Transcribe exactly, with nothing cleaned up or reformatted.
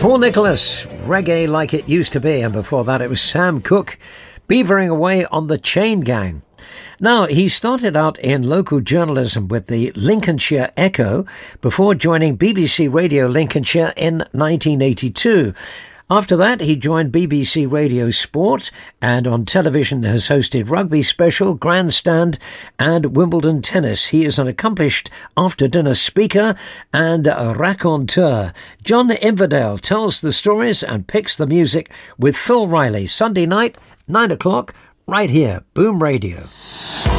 Paul Nicholas, Reggae Like It Used to Be, and before that it was Sam Cooke, beavering away on the Chain Gang. Now, he started out in local journalism with the Lincolnshire Echo before joining B B C Radio Lincolnshire in nineteen eighty-two. After that, he joined B B C Radio Sport and on television has hosted Rugby Special, Grandstand and Wimbledon Tennis. He is an accomplished after-dinner speaker and a raconteur. John Inverdale tells the stories and picks the music with Phil Riley. Sunday night, nine o'clock, right here, Boom Radio.